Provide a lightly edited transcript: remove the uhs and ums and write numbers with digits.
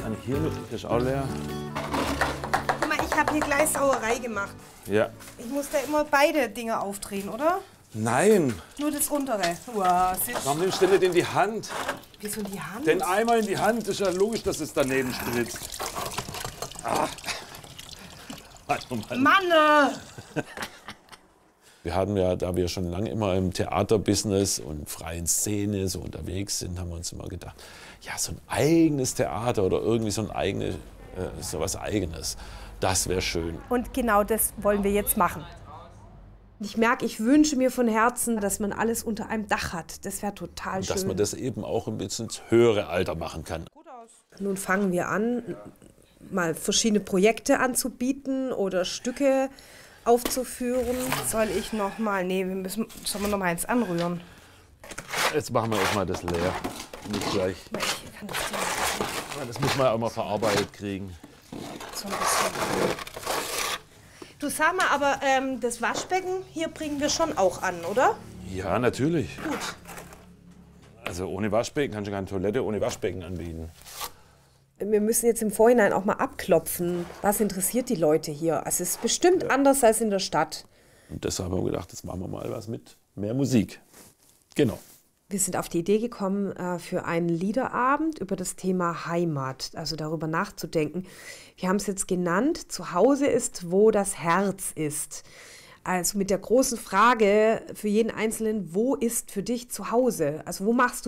Kann ich hier mit? Das ist auch leer. Guck mal, ich habe hier gleich Sauerei gemacht. Ja. Ich muss da immer beide Dinge aufdrehen, oder? Nein. Nur das untere. Wow, Warum nimmst du denn nicht in die Hand? wieso in die Hand? Den Eimer in die Hand, ist ja logisch, dass es daneben spritzt. Ah. Mann! Wir haben ja, da wir schon lange immer im Theaterbusiness und freien Szene so unterwegs sind, haben wir uns immer gedacht, ja, so ein eigenes Theater oder irgendwie so was Eigenes, das wäre schön. Und genau das wollen wir jetzt machen. Ich merke, ich wünsche mir von Herzen, dass man alles unter einem Dach hat. Das wäre total schön. Dass man das eben auch ein bisschen ins höhere Alter machen kann. Nun fangen wir an, mal verschiedene Projekte anzubieten oder Stücke aufzuführen. Soll ich noch mal? Nee, sollen wir noch mal eins anrühren? Jetzt machen wir erstmal das leer. Nicht gleich. Ich kann das Das muss man auch mal verarbeitet kriegen. so ein bisschen. Du sag mal, aber das Waschbecken hier bringen wir schon auch an, oder? Ja, natürlich. Gut. Also ohne Waschbecken kannst du keine Toilette ohne Waschbecken anbieten. Wir müssen jetzt im Vorhinein auch mal abklopfen, was interessiert die Leute hier. Also es ist bestimmt anders als in der Stadt. Und deshalb haben wir gedacht, jetzt machen wir mal was mit mehr Musik. Genau. Wir sind auf die Idee gekommen, für einen Liederabend über das Thema Heimat, also darüber nachzudenken. Wir haben es jetzt genannt, zu Hause ist, wo das Herz ist. Also mit der großen Frage für jeden Einzelnen, wo ist für dich zu Hause? Also wo machst du